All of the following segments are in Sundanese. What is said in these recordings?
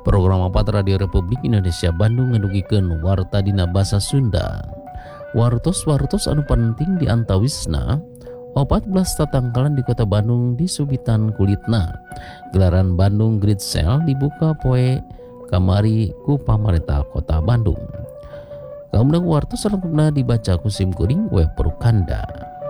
Program 4 Radio Republik Indonesia Bandung ngadugikeun warta dina basa Sunda. Wartos-wartos anu penting diantawisna 14 tatangkalan di Kota Bandung disubitan kulitna. Gelaran Bandung Great Sale dibuka poe kamari ku pamarentah Kota Bandung. Kaumna wartos salengkupna dibaca ku Sim Kuring we Purkanda.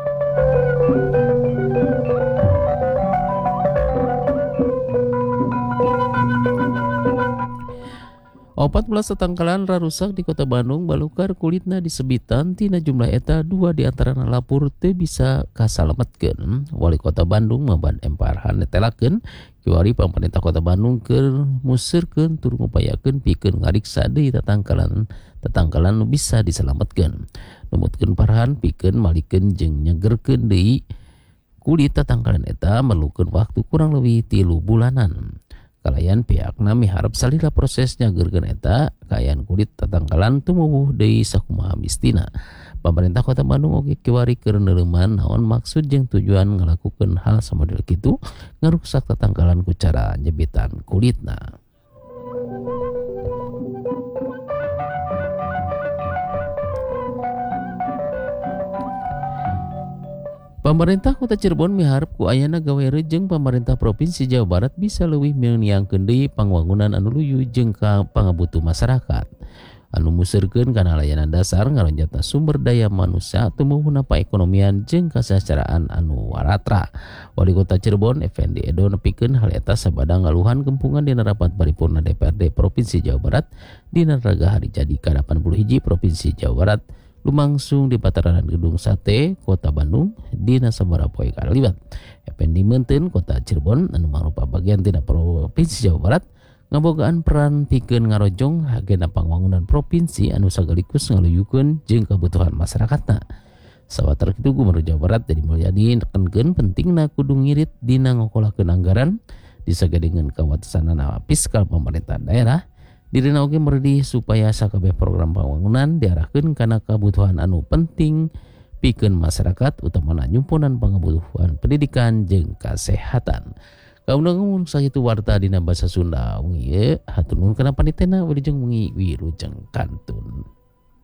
Opat belas tatangkalan rarusak di Kota Bandung balukar kulitna disebitan tina jumlah eta 2 diantarana lapur teu bisa kasalametkeun. Wali Kota Bandung Maban Emparhan netelakeun kiwari pamarentah Kota Bandung keur musirkeun tur ngupayakeun pikeun ngariksa deui tatangkalan nu bisa diselametkeun. Numutkeun parahan pikeun malikeun jeung nyegerkeun deui kulit tatangkalan eta merlukeun waktu kurang leuwih 3 bulanan. Kalayan pihakna miharep salila proses nyagerkeun eta kaayaan kulit tatangkalan tumuwuh deui sakumaha mistina. Pemerintah Kota Bandung oge kiwari keur neuleuman naon maksud jeung tujuan ngalakukeun hal samodel kitu ngaruksak tatangkalan ku cara nyebitan kulitna. Pemerintah Kota Cirebon miharep ku ayana gawe reujeng pemerintah Provinsi Jawa Barat bisa leuwih meuningkeun deui pangwangunan anu luyu jeung ka pangabutuh masyarakat. Anu musirkeun kana layanan dasar ngaronjatna sumber daya manusia tumuwuhna paekonomian jeung kasejahteraan anu waratra. Wali Kota Cirebon Effendi Edo nepikeun hal eta sabada ngaluhan gempungan dina rapat paripurna DPRD Provinsi Jawa Barat dina raga hari jadi ke-81 Provinsi Jawa Barat lumangsung di Patararan Gedung Sate Kota Bandung dina sabaraha poe kaliliwat. Effendi meunteun Kota Cirebon anu mangrupa bagian tina Provinsi Jawa Barat ngabogaan peran pikeun ngarojong agenda pangwangunan provinsi anu sagaligus ngaluyukeun jeung kabutuhan masyarakatna. Sawatar kitu Gubernur Jawa Barat Deddy Mulyadi nekankeun pentingna kudu ngirit dina ngokolakeun anggaran disagedengeun kawatesanana fiskal pemerintah daerah. Dirina oge merdi supaya sakabeh program pembangunan diarahkeun kana kabutuhan anu penting pikeun masyarakat utamana nyumpunan pangabutuhan pendidikan jeung kasehatan. Kaundang sakitu warta dina basa Sunda wengi hatur nuhun kana panitena wilujeng wengi wilujeng kantun.